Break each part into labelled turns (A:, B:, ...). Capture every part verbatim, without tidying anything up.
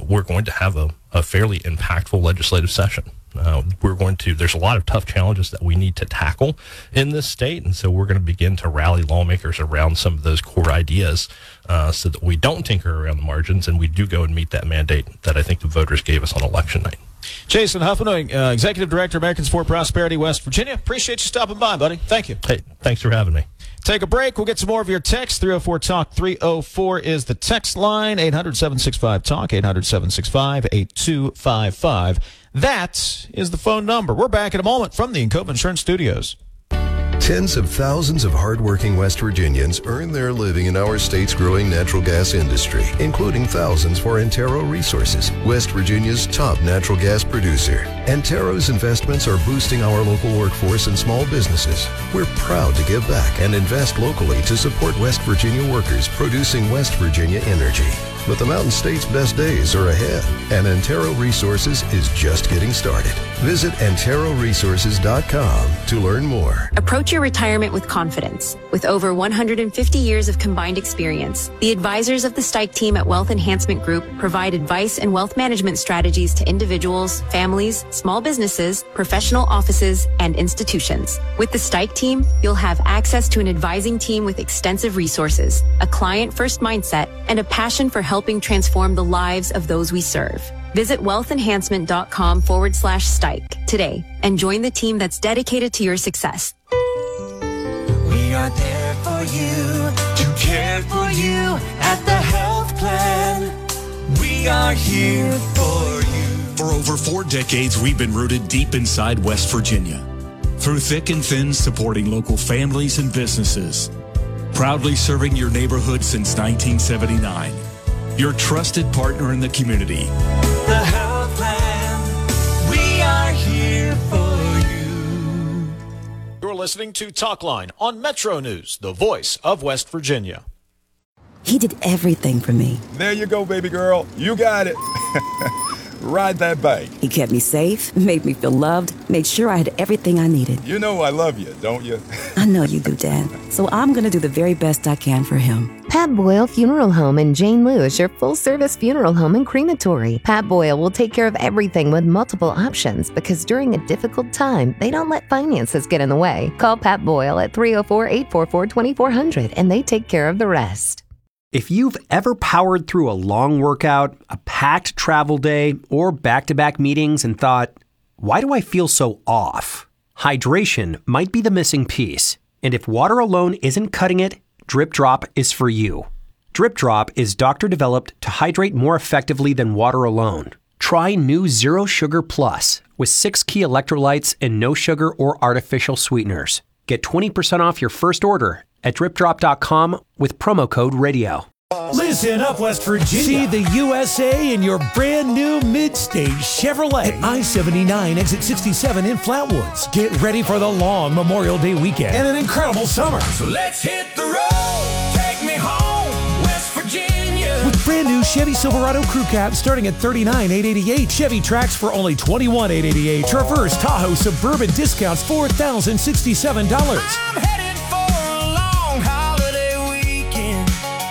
A: we're going to have a, a fairly impactful legislative session. Uh, we're going to, there's a lot of tough challenges that we need to tackle in this state, and so we're going to begin to rally lawmakers around some of those core ideas uh, so that we don't tinker around the margins and we do go and meet that mandate that I think the voters gave us on election night.
B: Jason Huffman, uh, Executive Director, Americans for Prosperity, West Virginia. Appreciate you stopping by, buddy. Thank you.
A: Hey, thanks for having me.
B: Take a break. We'll get some more of your text. three oh four talk. three oh four is the text line. eight hundred, seven six five, talk. eight hundred, seven six five, eight two five five. That is the phone number. We're back in a moment from the Encova Insurance Studios.
C: Tens of thousands of hardworking West Virginians earn their living in our state's growing natural gas industry, including thousands for Antero Resources, West Virginia's top natural gas producer. Antero's investments are boosting our local workforce and small businesses. We're proud to give back and invest locally to support West Virginia workers producing West Virginia energy. But the Mountain State's best days are ahead, and Antero Resources is just getting started. Visit antero resources dot com to learn more.
D: Approach your retirement with confidence. With over one hundred fifty years of combined experience, the advisors of the Stike team at Wealth Enhancement Group provide advice and wealth management strategies to individuals, families, small businesses, professional offices, and institutions. With the Stike team, you'll have access to an advising team with extensive resources, a client-first mindset, and a passion for helping transform the lives of those we serve. Visit wealthenhancement.com forward slash Stike today and join the team that's dedicated to your success.
E: We are there for you, to care for you at the health plan. We are here for you.
F: For over four decades, we've been rooted deep inside West Virginia. Through thick and thin, supporting local families and businesses. Proudly serving your neighborhood since nineteen seventy-nine. Your trusted partner in the community.
E: The health plan, we are here for you.
B: You're listening to Talkline on Metro News, the voice of West Virginia.
G: He did everything for me.
H: There you go, baby girl. You got it. Ride that bike.
G: He kept me safe, made me feel loved, made sure I had everything I needed.
H: You know I love you, don't you?
G: I know you do, Dad. So I'm going to do the very best I can for him.
I: Pat Boyle Funeral Home in Jane Lou is your full-service funeral home and crematory. Pat Boyle will take care of everything with multiple options because during a difficult time, they don't let finances get in the way. Call Pat Boyle at three oh four, eight four four, two four zero zero and they take care of the rest.
J: If you've ever powered through a long workout, a packed travel day, or back-to-back meetings and thought, why do I feel so off? Hydration might be the missing piece. And if water alone isn't cutting it, Drip Drop is for you. Drip Drop is doctor-developed to hydrate more effectively than water alone. Try new Zero Sugar Plus with six key electrolytes and no sugar or artificial sweeteners. Get twenty percent off your first order at drip drop dot com with promo code radio.
K: Listen up, West Virginia. See the U S A in your brand new mid-stage Chevrolet at I seventy-nine, exit sixty-seven in Flatwoods. Get ready for the long Memorial Day weekend and an incredible summer.
E: So let's hit the road. Take me home, West Virginia.
K: With brand new Chevy Silverado Crew Cab starting at thirty-nine thousand eight hundred eighty-eight dollars. Chevy Trax for only twenty-one thousand eight hundred eighty-eight dollars. Traverse Tahoe Suburban discounts four thousand sixty-seven dollars.
E: I'm headed for a long holiday weekend.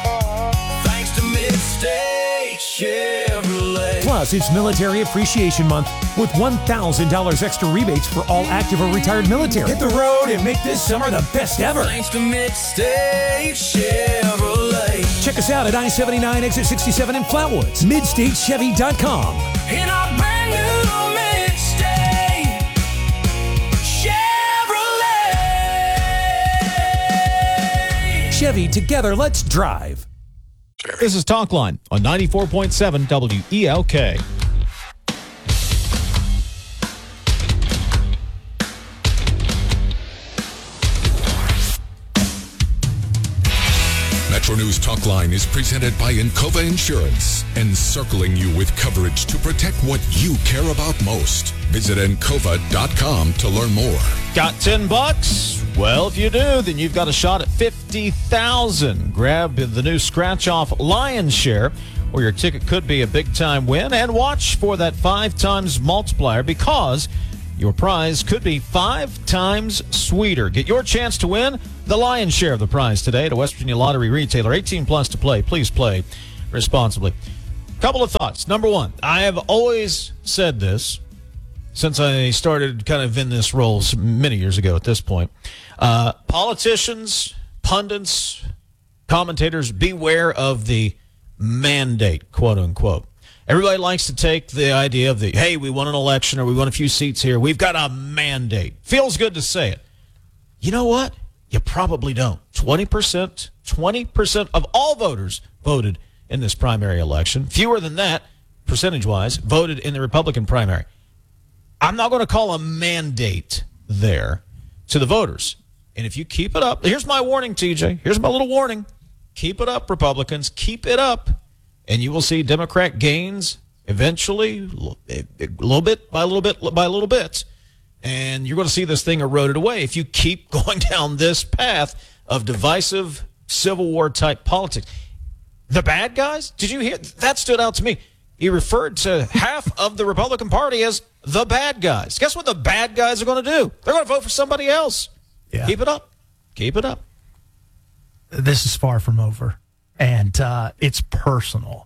E: Thanks to Mid-State Chevrolet.
K: Plus, it's Military Appreciation Month with one thousand dollars extra rebates for all active or retired military. Hit the road and make this summer the best ever.
E: Thanks to Mid-State Chevrolet.
K: Check us out at I seventy-nine, exit sixty-seven in Flatwoods. mid state chevy dot com.
E: In our brand new Mid-State Chevrolet.
K: Chevy, together, let's drive.
B: This is Talkline on ninety-four point seven W E L K.
L: Metro News Talkline is presented by Encova Insurance, encircling you with coverage to protect what you care about most. Visit encova dot com to learn more.
B: Got ten bucks? Well, if you do, then you've got a shot at fifty thousand. Grab the new scratch-off Lion's Share, or your ticket could be a big-time win, and watch for that five times multiplier because your prize could be five times sweeter. Get your chance to win the Lion's Share of the prize today at a West Virginia Lottery retailer. eighteen plus to play. Please play responsibly. Couple of thoughts. Number one, I have always said this since I started kind of in this role many years ago at this point. Uh, politicians, pundits, commentators, beware of the mandate, quote unquote. Everybody likes to take the idea of the, hey, we won an election or we won a few seats here. We've got a mandate. Feels good to say it. You know what? You probably don't. twenty percent, twenty percent of all voters voted in this primary election. Fewer than that, percentage-wise, voted in the Republican primary. I'm not going to call a mandate there to the voters. And if you keep it up, here's my warning, T J. Here's my little warning. Keep it up, Republicans. Keep it up. And you will see Democrat gains eventually, a little bit by a little bit by a little bit. And you're going to see this thing eroded away if you keep going down this path of divisive Civil War type politics. The bad guys? Did you hear? That stood out to me. He referred to half of the Republican Party as the bad guys. Guess what the bad guys are going to do? They're going to vote for somebody else.
M: Yeah.
B: Keep it up. Keep it up.
M: This is far from over, and uh, it's personal.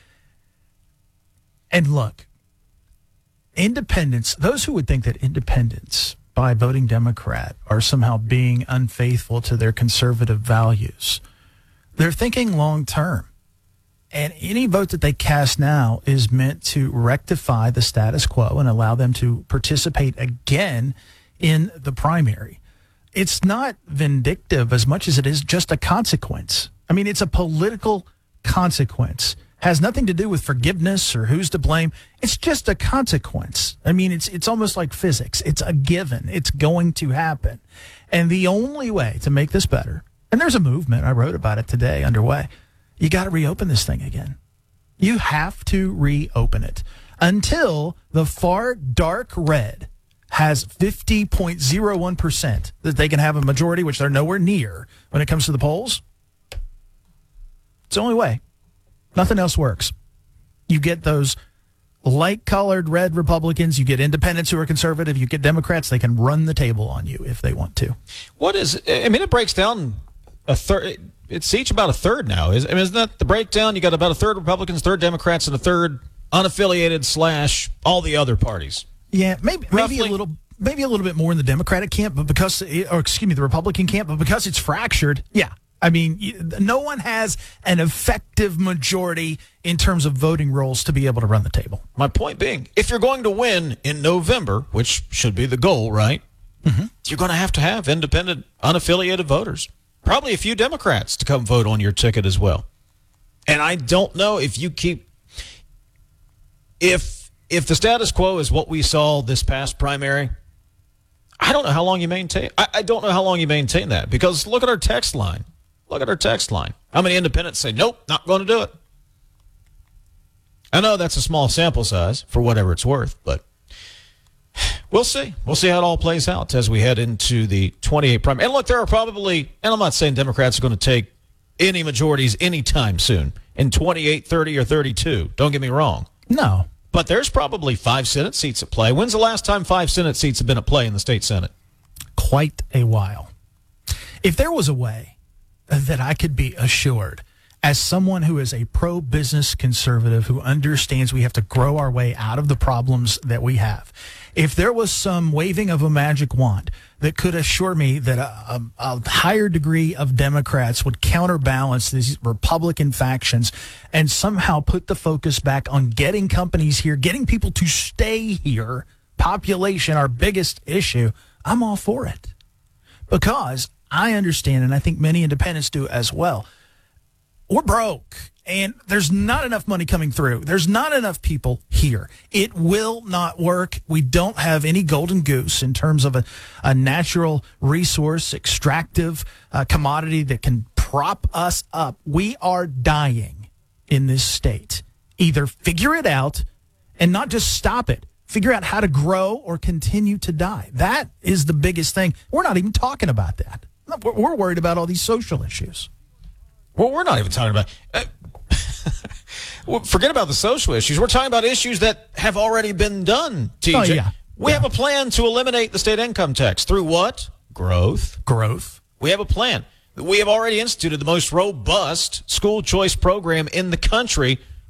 M: And look, independents, those who would think that independents, by voting Democrat, are somehow being unfaithful to their conservative values, they're thinking long term. And any vote that they cast now is meant to rectify the status quo and allow them to participate again in the primary. It's not vindictive as much as it is just a consequence. I mean, it's a political consequence. Has nothing to do with forgiveness or who's to blame. It's just a consequence. I mean, it's it's almost like physics. It's a given. It's going to happen. And the only way to make this better, and there's a movement, I wrote about it today, underway, you got to reopen this thing again. You have to reopen it until the far dark red has fifty point zero one percent that they can have a majority, which they're nowhere near when it comes to the polls. It's the only way. Nothing else works. You get those light-colored red Republicans, you get independents who are conservative, you get Democrats, they can run the table on you if they want to.
B: What is, I mean, it breaks down a third, it's each about a third now. Is, I mean, isn't that the breakdown? You got about a third Republicans, third Democrats, and a third unaffiliated slash all the other parties.
M: Yeah, maybe maybe a little maybe a little bit more in the Democratic camp, but because, or excuse me, the Republican camp, but because it's fractured, yeah. I mean, no one has an effective majority in terms of voting rolls to be able to run the table.
B: My point being, if you're going to win in November, which should be the goal, right?
M: Mm-hmm.
B: You're going to have to have independent, unaffiliated voters. Probably a few Democrats to come vote on your ticket as well. And I don't know if you keep, if if the status quo is what we saw this past primary, I don't know how long you maintain. I, I don't know how long you maintain that, because look at our text line. Look at our text line. How many independents say, nope, not going to do it? I know that's a small sample size for whatever it's worth, but we'll see. We'll see how it all plays out as we head into the twenty-eight primary. And look, there are probably, and I'm not saying Democrats are going to take any majorities anytime soon in twenty-eight, thirty, or thirty-two. Don't get me wrong.
M: No.
B: But there's probably five Senate seats at play. When's the last time five Senate seats have been at play in the state Senate?
M: Quite a while. If there was a way that I could be assured, as someone who is a pro-business conservative who understands we have to grow our way out of the problems that we have, if there was some waving of a magic wand that could assure me that a, a, a higher degree of Democrats would counterbalance these Republican factions and somehow put the focus back on getting companies here, getting people to stay here, population, our biggest issue, I'm all for it. Because I understand, and I think many independents do as well, we're broke, and there's not enough money coming through. There's not enough people here. It will not work. We don't have any golden goose in terms of a, a natural resource, extractive uh, commodity that can prop us up. We are dying in this state. Either figure it out and not just stop it. Figure out how to grow or continue to die. That is the biggest thing. We're not even talking about that. We're worried about all these social issues.
B: Well, we're not even talking about... Uh, well, forget about the social issues. We're talking about issues that have already been done, T J.
M: Oh, yeah.
B: We
M: yeah.
B: have a plan to eliminate the state income tax. Through what? Growth.
M: Growth.
B: We have a plan. We have already instituted the most robust school choice program in the country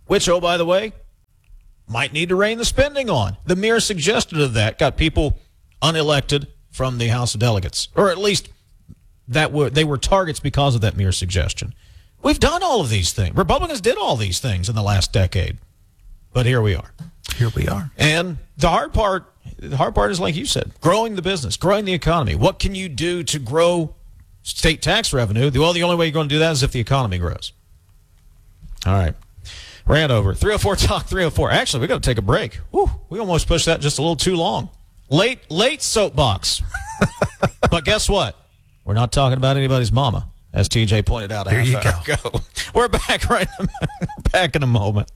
B: which, oh, by the way, might need to rein the spending on. The mere suggestion of that got people unelected from the House of Delegates, or at least that were they were targets because of that mere suggestion. We've done all of these things. Republicans did all these things in the last decade, but here we are.
M: Here we are.
B: And the hard part, the hard part is, like you said, growing the business, growing the economy. What can you do to grow state tax revenue? Well, the only way you're going to do that is if the economy grows. All right. Ran over. three oh four Talk three oh four. Actually, we got to take a break. Whew, we almost pushed that just a little too long. Late, late soapbox. But guess what? We're not talking about anybody's mama, as T J pointed out a
M: there
B: half
M: you
B: hour
M: go.
B: ago. We're back right back in a moment.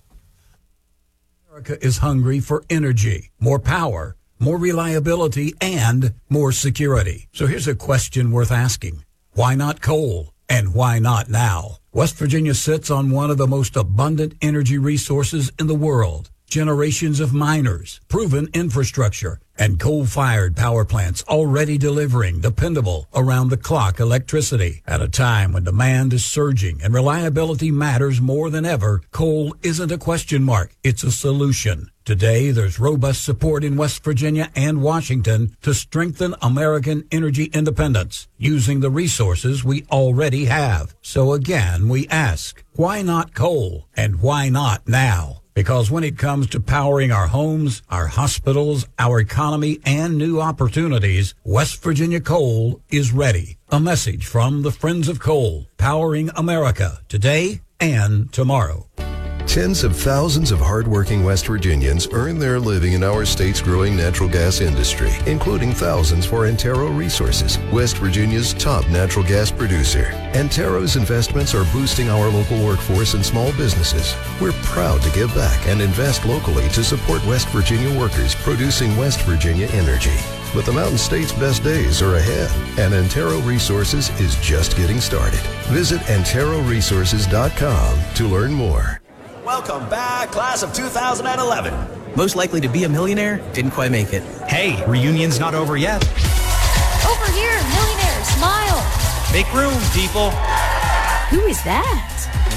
N: America is hungry for energy, more power, more reliability, and more security. So here's a question worth asking. Why not coal? And why not now? West Virginia sits on one of the most abundant energy resources in the world. Generations of miners, proven infrastructure, and coal-fired power plants already delivering dependable, around-the-clock electricity. At a time when demand is surging and reliability matters more than ever, coal isn't a question mark, it's a solution. Today, there's robust support in West Virginia and Washington to strengthen American energy independence using the resources we already have. So again, we ask, why not coal? And why not now? Because when it comes to powering our homes, our hospitals, our economy, and new opportunities, West Virginia Coal is ready. A message from the Friends of Coal, powering America today and tomorrow.
C: Tens of thousands of hardworking West Virginians earn their living in our state's growing natural gas industry, including thousands for Antero Resources, West Virginia's top natural gas producer. Antero's investments are boosting our local workforce and small businesses. We're proud to give back and invest locally to support West Virginia workers producing West Virginia energy. But the Mountain State's best days are ahead, and Antero Resources is just getting started. Visit antero resources dot com to learn more.
O: Welcome back, class of two thousand eleven. Most likely to be a millionaire, didn't quite make it.
P: Hey, reunion's not over yet.
Q: Over here, millionaire, smile.
P: Make room, people.
Q: Who is that?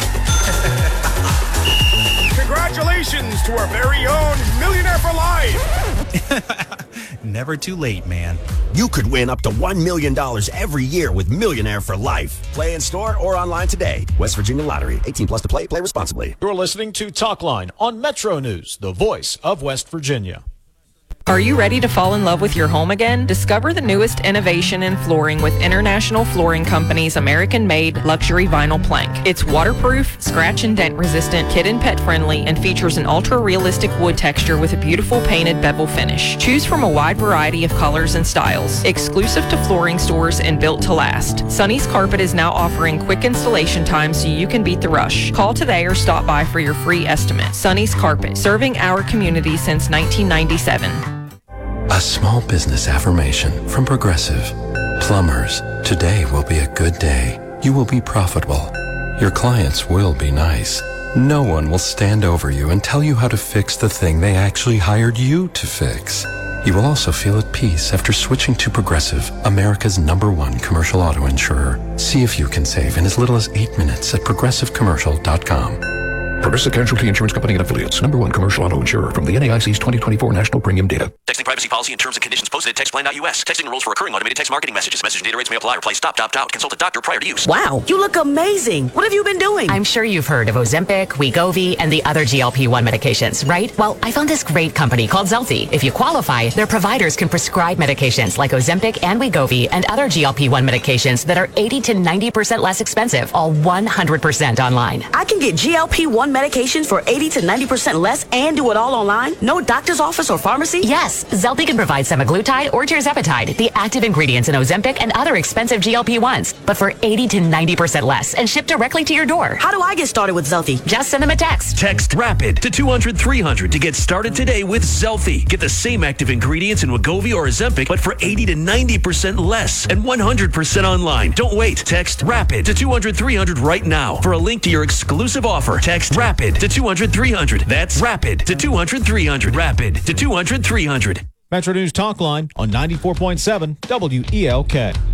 H: Congratulations to our very own Millionaire for Life.
P: Never too late, man.
O: You could win up to one million dollars every year with Millionaire for Life. Play in store or online today. West Virginia Lottery. eighteen plus to play. Play responsibly.
B: You're listening to Talkline on Metro News, the voice of West Virginia.
R: Are you ready to fall in love with your home again? Discover the newest innovation in flooring with International Flooring Company's American-made luxury vinyl plank. It's waterproof, scratch and dent resistant, kid and pet friendly, and features an ultra-realistic wood texture with a beautiful painted bevel finish. Choose from a wide variety of colors and styles. Exclusive to flooring stores and built to last. Sonny's Carpet is now offering quick installation time so you can beat the rush. Call today or stop by for your free estimate. Sonny's Carpet, serving our community since nineteen ninety-seven.
S: A small business affirmation from Progressive. Plumbers, today will be a good day. You will be profitable. Your clients will be nice. No one will stand over you and tell you how to fix the thing they actually hired you to fix. You will also feel at peace after switching to Progressive, America's number one commercial auto insurer. See if you can save in as little as eight minutes at progressive commercial dot com.
T: Progressive Casualty Insurance Company and Affiliates. Number one commercial auto insurer from the N A I C's twenty twenty-four National Premium Data.
U: Texting privacy policy and terms and conditions posted at textplan dot U S. Texting rules for recurring automated text marketing messages. Message data rates may apply. Reply stop, opt out. Consult a doctor prior to use.
V: Wow, you look amazing. What have you been doing?
W: I'm sure you've heard of Ozempic, Wegovy, and the other G L P one medications, right? Well, I found this great company called Zelty. If you qualify, their providers can prescribe medications like Ozempic and Wegovy and other G L P one medications that are eighty to ninety percent less expensive, all one hundred percent online.
V: I can get G L P one medications for eighty to ninety percent less and do it all online? No doctor's office or pharmacy?
W: Yes, Zelty can provide semaglutide or tirzepatide, the active ingredients in Ozempic and other expensive G L P ones, but for eighty to ninety percent less and shipped directly to your door.
V: How do I get started with Zelty?
W: Just send them a text.
U: Text RAPID to two hundred three hundred to get started today with Zelty. Get the same active ingredients in Wegovy or Ozempic, but for eighty to ninety percent less and one hundred percent online. Don't wait. Text RAPID to two hundred three hundred right now. For a link to your exclusive offer, text RAPID to two hundred three hundred. That's RAPID to two hundred three hundred. RAPID to two hundred three hundred.
B: Metro News Talkline on ninety-four point seven W E L K.